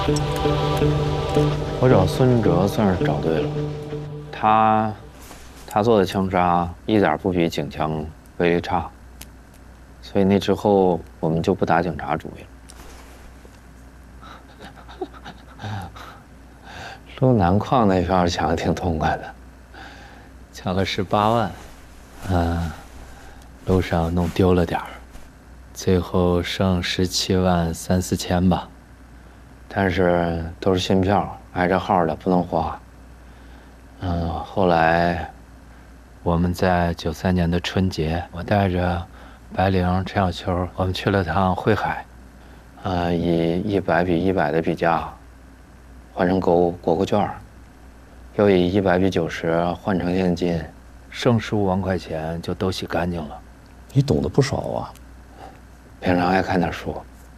我找孙哲算是找对了，他做的枪杀一点不比警枪威力差，所以那之后我们就不打警察主意了。路南矿那票抢的挺痛快的，抢了18万，路上弄丢了点儿，最后剩17万3、4千吧。但是都是新票，挨着号的，不能花。后来我们在93年的春节，我带着白灵、陈小秋，我们去了趟汇海，以100比100的比价换成国库券，又以100比90换成现金，剩15万块钱就都洗干净了。 你懂得不少啊， 平常爱看点书。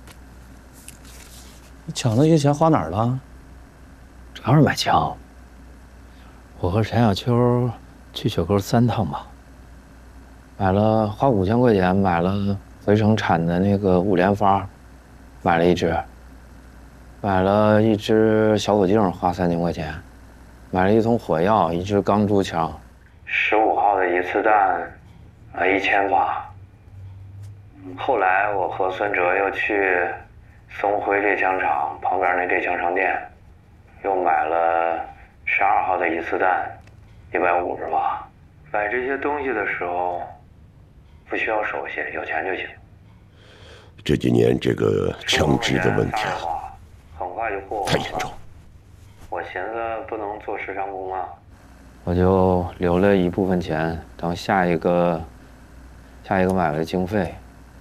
你抢那些钱花哪儿了？ 主要是买枪。我和陈小秋去雪沟3趟吧，花5000块钱买了回城产的那个5连发，买了一支，买了一支小口径，花3000块钱，买了一桶火药，一支钢珠枪，15号的一次弹，1000发。后来我和孙哲又去松辉猎枪场旁边那猎枪商店，又买了12号的一次弹，150发。买这些东西的时候，不需要手续，有钱就行。 这几年这个枪支的问题很快就过太严重。 我寻思不能做时长工啊，我就留了一部分钱，等下一个买卖的经费。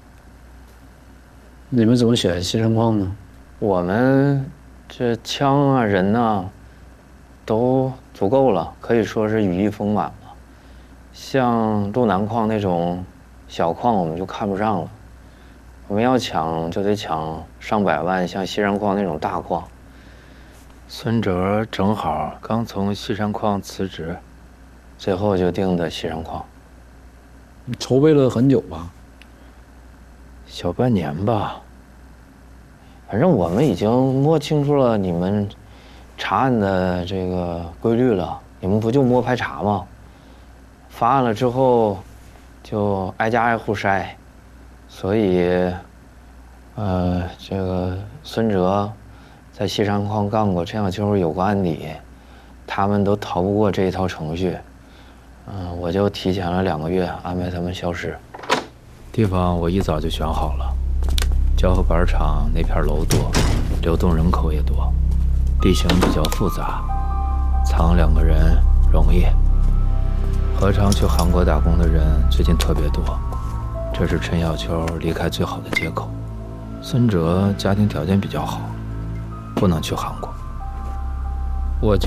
你们怎么选西山矿呢？ 我们这枪啊、人啊，都足够了，可以说是羽翼丰满了。像路南矿那种小矿，我们就看不上了。我们要抢就得抢上百万，像西山矿那种大矿。孙哲正好刚从西山矿辞职，最后就定的西山矿。 你筹备了很久吧？ 小半年吧。反正我们已经摸清楚了你们查案的这个规律了，你们不就摸排查吗？发案了之后，就挨家挨户筛，所以，这个孙哲在西山矿干过，陈小秋有过案底，他们都逃不过这一套程序。我就提前了2个月安排他们消失。地方我一早就选好了，胶合板厂那片楼多，流动人口也多，地形比较复杂，藏2个人容易。何尝去韩国打工的人最近特别多，这是陈小秋离开最好的借口。孙哲家庭条件比较好，不能去韩国。我就